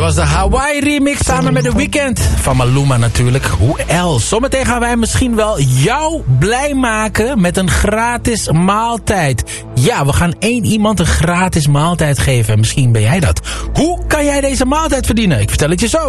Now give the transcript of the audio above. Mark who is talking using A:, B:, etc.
A: was de Hawaii remix samen met The Weeknd. Van Maluma natuurlijk. Hoe else? Zometeen gaan wij misschien wel jou blij maken met een gratis maaltijd. Ja, we gaan 1 iemand een gratis maaltijd geven. Misschien ben jij dat. Hoe kan jij deze maaltijd verdienen? Ik vertel het je zo.